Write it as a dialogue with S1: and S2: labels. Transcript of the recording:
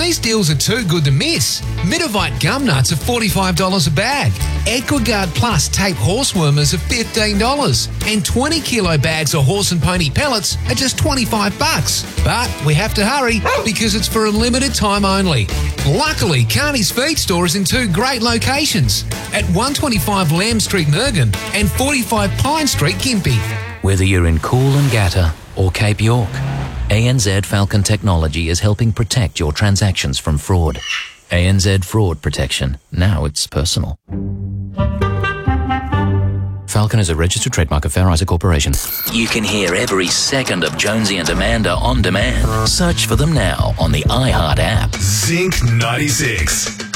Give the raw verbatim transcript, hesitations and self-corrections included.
S1: These deals are too good to miss. Mitavite gum nuts are forty-five dollars a bag. Equigard Plus tape horsewormers are fifteen dollars. And twenty kilo bags of horse and pony pellets are just twenty-five bucks. But we have to hurry because it's for a limited time only. Luckily, Carney's Feed Store is in two great locations at one twenty-five Lamb Street, Nurgan and forty-five Pine Street, Gympie.
S2: Whether you're in Coolangatta or Cape York, A N Z Falcon Technology is helping protect your transactions from fraud. A N Z Fraud Protection. Now it's personal. Falcon is a registered trademark of Fair Isaac Corporation. You can hear every second of Jonesy and Amanda on demand. Search for them now on the iHeart app.
S3: Zinc ninety-six.